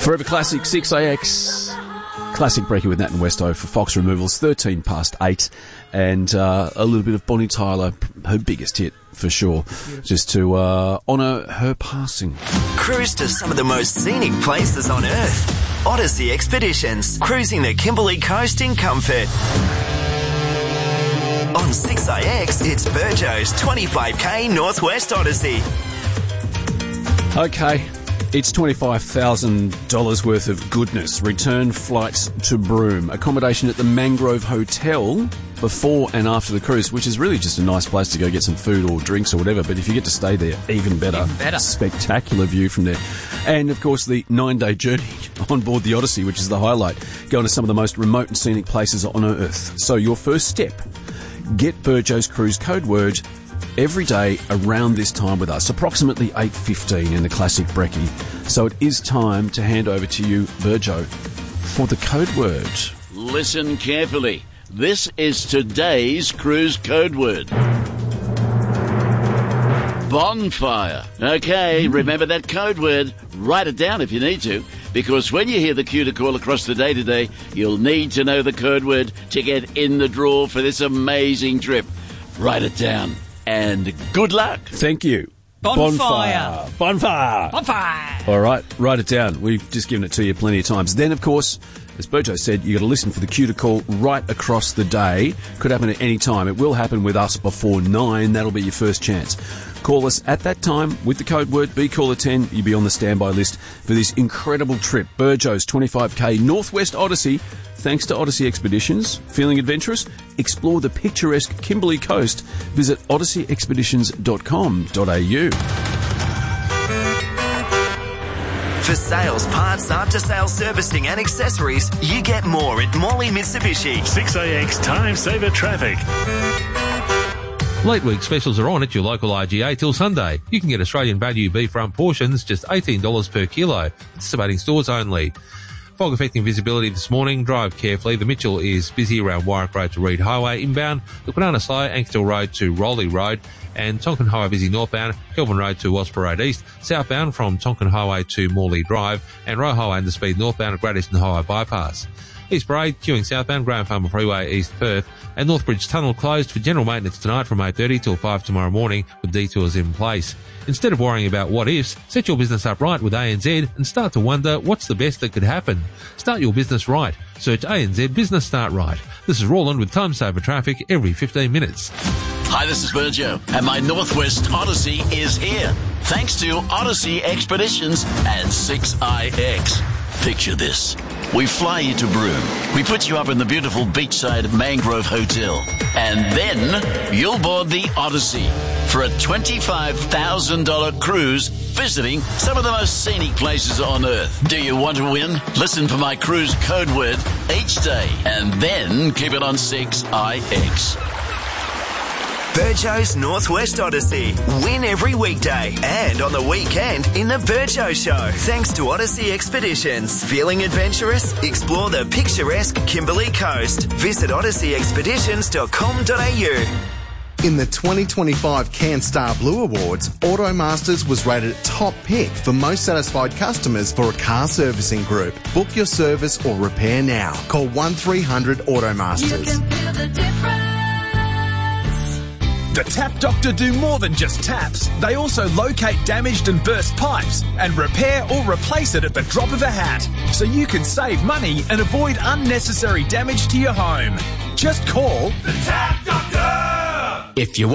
Forever Classic 6AX. Classic Brekkie with Nat and Westo for Fox Removals, 13 past 8. And a little bit of Bonnie Tyler, her biggest hit for sure, just to honour her passing. Cruise to some of the most scenic places on Earth. Odyssey Expeditions, cruising the Kimberley Coast in comfort. On 6AX, it's Burjo's 25k Northwest Odyssey. Okay, it's $25,000 worth of goodness. Return flights to Broome. Accommodation at the Mangrove Hotel before and after the cruise, which is really just a nice place to go get some food or drinks or whatever. But if you get to stay there, even better. Even better. Spectacular view from there. And, of course, the 9-day journey on board the Odyssey, which is the highlight. Going to some of the most remote and scenic places on Earth. So your first step, get Burjo's Cruise code word every day around this time with us, approximately 8:15 in the Classic Brekkie. So it is time to hand over to you, Burjo, for the code word. Listen carefully. This is today's cruise code word. Bonfire. Okay, remember that code word. Write it down if you need to, because when you hear the cue to call across the day today, you'll need to know the code word to get in the draw for this amazing trip. Write it down. And good luck. Thank you. Bonfire. Bonfire. Bonfire. All right, write it down. We've just given it to you plenty of times. Then, of course, as Burjo said, you got to listen for the cue to call right across the day. Could happen at any time. It will happen with us before 9. That'll be your first chance. Call us at that time with the code word BCaller10. You'll be on the standby list for this incredible trip. Burjo's 25k Northwest Odyssey. Thanks to Odyssey Expeditions. Feeling adventurous? Explore the picturesque Kimberley Coast. Visit odysseyexpeditions.com.au. For sales, parts, after-sales servicing and accessories, you get more at Morley Mitsubishi. 6AX Time Saver Traffic. Late week specials are on at your local IGA till Sunday. You can get Australian value beef rump portions, just $18 per kilo. Participating stores only. Fog affecting visibility this morning. Drive carefully. The Mitchell is busy around Warwick Road to Reid Highway inbound. The Quinana Slough, Anksdale Road to Rowley Road. And Tonkin Highway busy northbound. Kelvin Road to Wasper Road East. Southbound from Tonkin Highway to Morley Drive. And Roe Highway under speed northbound at Great Eastern Highway bypass. East Parade, queuing southbound, Graham Farmer Freeway, East Perth, and Northbridge Tunnel closed for general maintenance tonight from 8:30 till 5 tomorrow morning with detours in place. Instead of worrying about what ifs, set your business up right with ANZ and start to wonder what's the best that could happen. Start your business right. Search ANZ Business Start Right. This is Roland with Time Saver Traffic every 15 minutes. Hi, this is Burjo, and my Northwest Odyssey is here. Thanks to Odyssey Expeditions and 6IX. Picture this. We fly you to Broome. We put you up in the beautiful beachside Mangrove Hotel. And then you'll board the Odyssey for a $25,000 cruise visiting some of the most scenic places on Earth. Do you want to win? Listen for my cruise code word each day and then keep it on 6IX. Burjo's Northwest Odyssey. Win every weekday and on the weekend in the Burjo Show. Thanks to Odyssey Expeditions. Feeling adventurous? Explore the picturesque Kimberley Coast. Visit odysseyexpeditions.com.au. In the 2025 CanStar Blue Awards, Automasters was rated top pick for most satisfied customers for a car servicing group. Book your service or repair now. Call 1300 Automasters. You can feel the difference. The Tap Doctor do more than just taps. They also locate damaged and burst pipes and repair or replace it at the drop of a hat. So you can save money and avoid unnecessary damage to your home. Just call The Tap Doctor! if you want.